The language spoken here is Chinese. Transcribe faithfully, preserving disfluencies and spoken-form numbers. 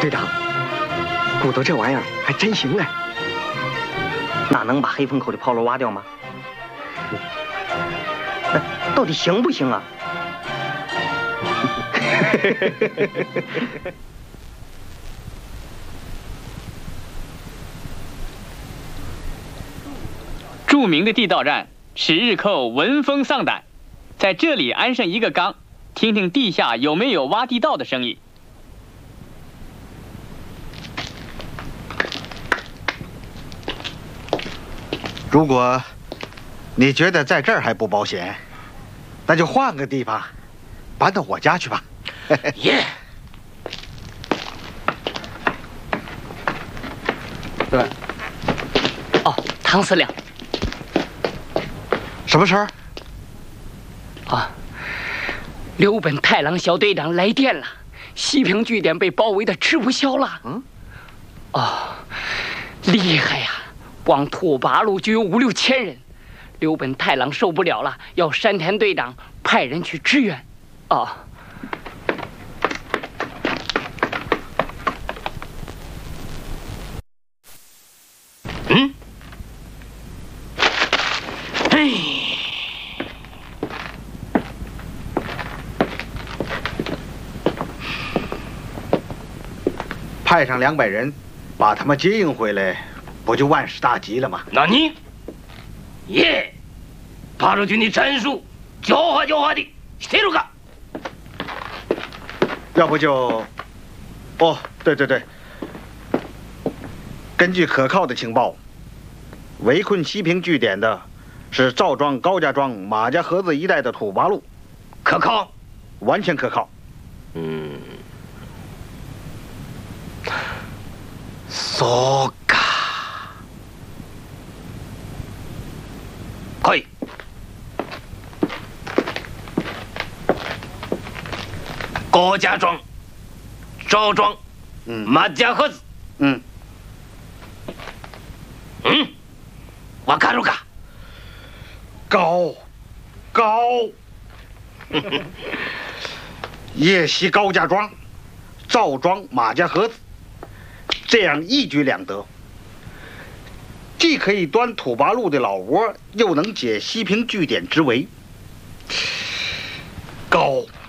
队长，鼓捣这玩意儿还真行哎。 那能把黑风口的炮楼挖掉吗？那到底行不行啊？ 著名的地道战使日寇闻风丧胆，在这里安上一个缸，听听地下有没有挖地道的声音。 如果你觉得在这儿还不保险，那就换个地方，搬到我家去吧。 耶！ 对。 哦，唐司令。 什么事儿？ 啊，刘本太郎小队长来电了，西平据点被包围的吃不消了。嗯。哦，厉害呀！光土八路就有五六千人，刘本太郎受不了了，要山田队长派人去支援。哦。 嗯。哎。 派上两百人，把他们接应回来。不就万事大吉了吗？ 那你，耶，八路军的战术狡猾狡猾的，してるか？ 要不就，哦，对对对，根据可靠的情报，围困西平据点的是赵庄、高家庄、马家河子一带的土八路， 可靠， 完全可靠。 嗯，そうか。可以。高家庄、赵庄、嗯，马家河子， 嗯， 嗯，わかるか？ 高，高，夜袭高家庄、赵庄、马家河子，这样一举两得。既可以端土八路的老窝，又能解西平据点之围。高。